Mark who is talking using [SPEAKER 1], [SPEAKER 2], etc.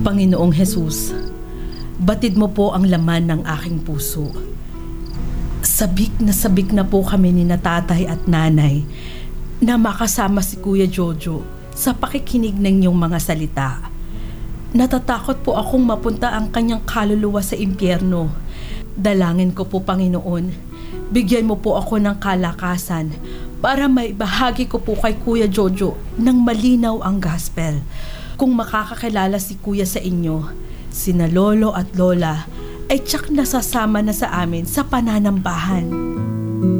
[SPEAKER 1] Panginoong Hesus, batid mo po ang laman ng aking puso. Sabik na po kami ni na tatay at nanay na makasama si Kuya Jojo sa pakikinig ng iyong mga salita. Natatakot po akong mapunta ang kanyang kaluluwa sa impyerno. Dalangin ko po, Panginoon, bigyan mo po ako ng kalakasan para maibahagi ko po kay Kuya Jojo ng malinaw ang gospel. Kung makakakilala si Kuya sa inyo, sina Lolo at Lola ay tsak nasasama na sa amin sa pananambahan.